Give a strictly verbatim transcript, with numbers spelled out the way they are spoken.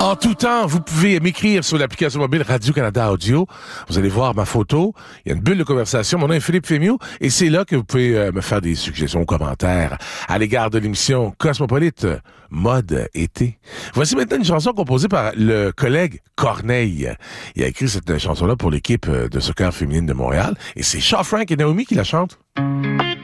En tout temps, vous pouvez m'écrire sur l'application mobile Radio-Canada Audio. Vous allez voir ma photo. Il y a une bulle de conversation. Mon nom est Philippe Fémieux et c'est là que vous pouvez euh, me faire des suggestions ou commentaires à l'égard de l'émission Cosmopolite Mode Été. Voici maintenant une chanson composée par le collègue Corneille. Il a écrit cette chanson-là pour l'équipe de soccer féminine de Montréal et c'est Shaw Frank et Naomi qui la chantent.